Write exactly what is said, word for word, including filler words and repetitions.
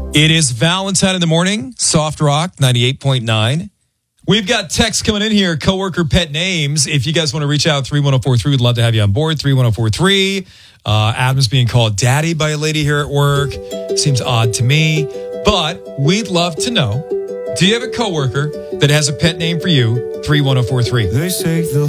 It is Valentine in the morning, Soft Rock ninety-eight point nine. We've got texts coming in here, coworker pet names. If you guys want to reach out, three one zero four three, we'd love to have you on board, three one zero four three. Uh, Adam's being called daddy by a lady here at work. Seems odd to me, but we'd love to know, do you have a coworker that has a pet name for you? three one zero four three. They say the